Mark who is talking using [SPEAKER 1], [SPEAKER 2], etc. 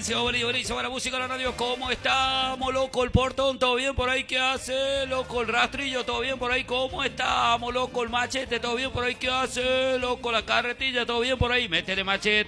[SPEAKER 1] buenísimo la música, la radio. ¿Cómo estamos, loco? El portón, ¿todo bien por ahí? ¿Qué hace, loco? El rastrillo, ¿todo bien por ahí? ¿Cómo estamos, loco? El machete, ¿todo bien por ahí? ¿Qué hace, loco? La carretilla, ¿todo bien por ahí? Métele machete.